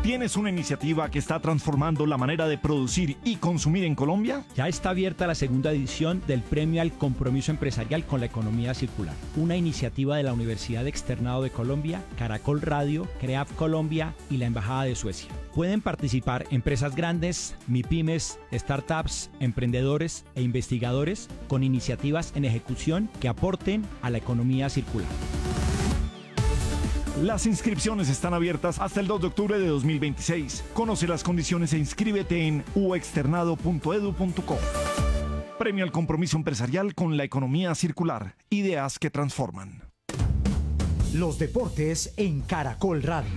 ¿Tienes una iniciativa que está transformando la manera de producir y consumir en Colombia? Ya está abierta la segunda edición del Premio al Compromiso Empresarial con la Economía Circular, una iniciativa de la Universidad Externado de Colombia, Caracol Radio, CREAF Colombia y la Embajada de Suecia. Pueden participar empresas grandes, MIPYMES, startups, emprendedores e investigadores con iniciativas en ejecución que aporten a la economía circular. Las inscripciones están abiertas hasta el 2 de octubre de 2026. Conoce las condiciones e inscríbete en uexternado.edu.co. Premio al Compromiso Empresarial con la Economía Circular. Ideas que transforman. Los deportes en Caracol Radio.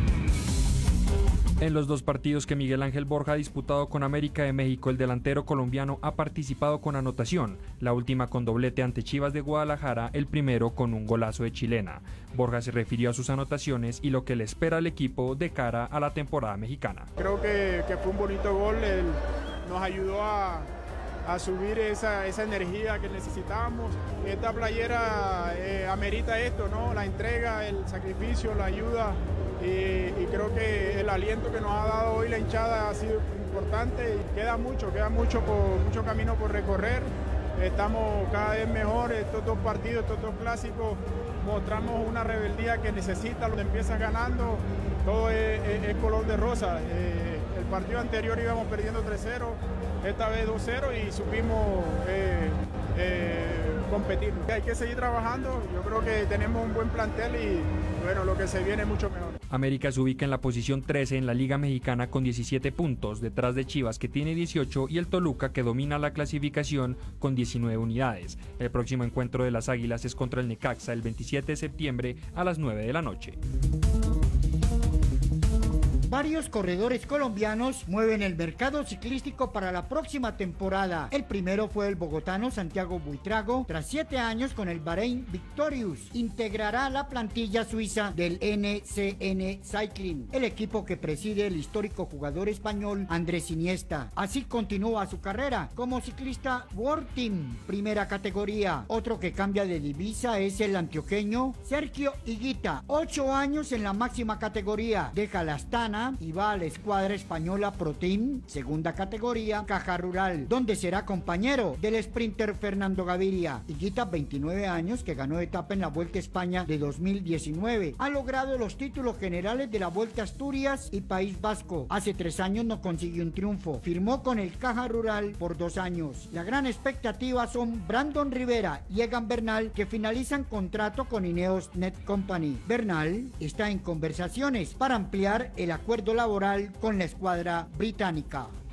En los dos partidos que Miguel Ángel Borja ha disputado con América de México, el delantero colombiano ha participado con anotación, la última con doblete ante Chivas de Guadalajara, el primero con un golazo de chilena. Borja se refirió a sus anotaciones y lo que le espera al equipo de cara a la temporada mexicana. Creo que fue un bonito gol, nos ayudó a subir esa energía que necesitábamos. Esta playera amerita esto, ¿no? La entrega, el sacrificio, la ayuda. Y creo que el aliento que nos ha dado hoy la hinchada ha sido importante y queda mucho camino por recorrer. Estamos cada vez mejor, estos dos partidos, estos dos clásicos, mostramos una rebeldía que necesita, donde empiezan ganando, todo es color de rosa. El partido anterior íbamos perdiendo 3-0, esta vez 2-0 y supimos competir. Hay que seguir trabajando, yo creo que tenemos un buen plantel y bueno, lo que se viene es mucho mejor. América se ubica en la posición 13 en la Liga Mexicana con 17 puntos, detrás de Chivas que tiene 18 y el Toluca que domina la clasificación con 19 unidades. El próximo encuentro de las Águilas es contra el Necaxa el 27 de septiembre a las 9 de la noche. Varios corredores colombianos mueven el mercado ciclístico para la próxima temporada. El primero fue el bogotano Santiago Buitrago. Tras 7 años con el Bahrein Victorious, integrará la plantilla suiza del NCN Cycling, el equipo que preside el histórico jugador español Andrés Iniesta. Así continúa su carrera como ciclista World Team, primera categoría. Otro que cambia de divisa es el antioqueño Sergio Higuita, 8 años en la máxima categoría. Deja la Astana y va a la escuadra española Pro Team, segunda categoría, Caja Rural, donde será compañero del sprinter Fernando Gaviria. Higuita, 29 años, que ganó etapa en la Vuelta a España de 2019. Ha logrado los títulos generales de la Vuelta a Asturias y País Vasco. Hace 3 años no consiguió un triunfo. Firmó con el Caja Rural por 2 años. La gran expectativa son Brandon Rivera y Egan Bernal, que finalizan contrato con Ineos Net Company. Bernal está en conversaciones para ampliar el acuerdo laboral con la escuadra británica.